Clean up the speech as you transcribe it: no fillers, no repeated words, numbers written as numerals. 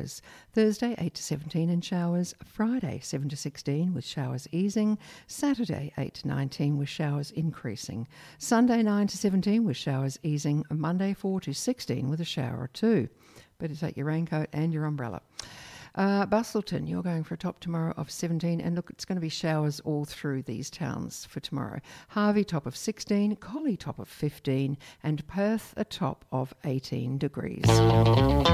showers. Thursday 8 to 17 and showers. Friday 7 to 16 with showers easing. Saturday 8 to 19 with showers increasing. Sunday 9 to 17 with showers easing. Monday 4 to 16 with a shower or two. Better take your raincoat and your umbrella. Bustleton, you're going for a top tomorrow of 17, and look, it's going to be showers all through these towns for tomorrow. Harvey, top of 16, Collie, top of 15, and Perth, a top of 18 degrees.